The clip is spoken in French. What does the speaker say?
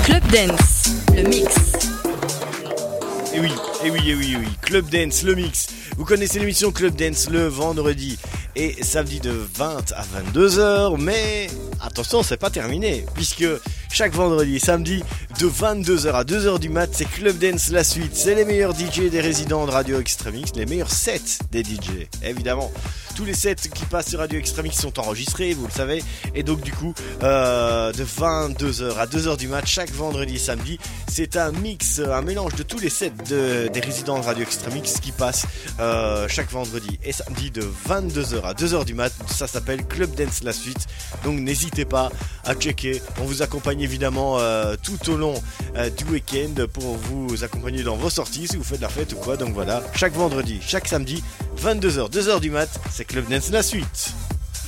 Club Dance, le mix. Et oui, Club Dance, le mix. Vous connaissez l'émission Club Dance le vendredi et samedi de 20 à 22h, mais attention, c'est pas terminé, puisque chaque vendredi et samedi de 22h à 2h du mat, c'est Club Dance la suite. C'est les meilleurs DJ des résidents de Radio Extremix, les meilleurs sets des DJ, évidemment. Tous les sets qui passent sur Radio Extremix sont enregistrés, vous le savez, et donc du coup, de 22h à 2h du mat, chaque vendredi et samedi, c'est un mix, un mélange de tous les sets des résidents de Radio Extremix qui passent chaque vendredi et samedi de 22h à 2h du mat. Ça s'appelle Club Dance la suite, donc n'hésitez pas à checker. On vous accompagne évidemment tout au long du week-end pour vous accompagner dans vos sorties si vous faites la fête ou quoi. Donc voilà, chaque vendredi, chaque samedi, 22h, 2h du mat, c'est Club Dance la suite.